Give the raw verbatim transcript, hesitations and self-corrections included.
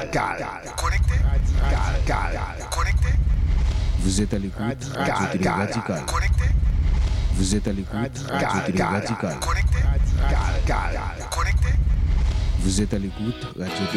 Connecté. Connecté. Vous êtes à l'écoute Radio Télé Radical. Connecté. Vous êtes à l'écoute Radio Télé Radical. Connecté. Connecté. Vous êtes à l'écoute Radio